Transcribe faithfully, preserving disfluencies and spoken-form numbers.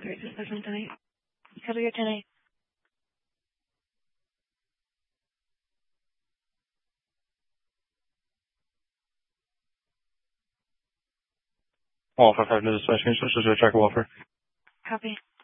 great discussion tonight. Cover your ten eight. Alpha five to dispatch, can you switch to Jack Walker? Copy.